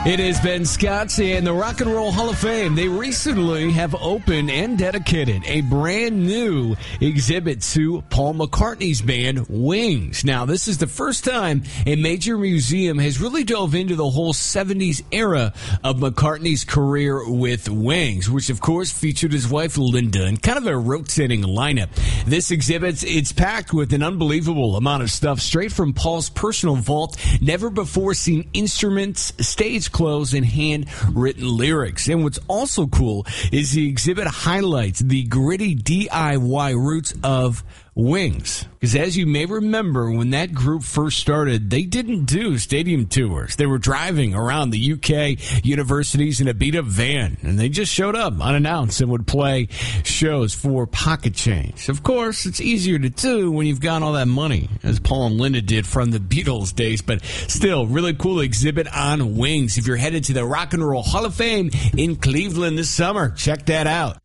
It is Ben Scott and the Rock and Roll Hall of Fame. They recently have opened and dedicated a brand new exhibit to Paul McCartney's band Wings. Now, this is the first time a major museum has really dove into the whole 70s era of McCartney's career with Wings, which of course featured his wife Linda and kind of a rotating lineup. This exhibit, it's packed with an unbelievable amount of stuff straight from Paul's personal vault, never before seen instruments, stage clothes, and handwritten lyrics. And what's also cool is the exhibit highlights the gritty DIY roots of Wings. Because as you may remember, when that group first started, they didn't do stadium tours. They were driving around the UK universities in a beat-up van, and they just showed up unannounced and would play shows for pocket change. Of course, it's easier to do when you've got all that money, as Paul and Linda did from the Beatles days, but still, really cool exhibit on Wings. If you're headed to the Rock and Roll Hall of Fame in Cleveland this summer, check that out.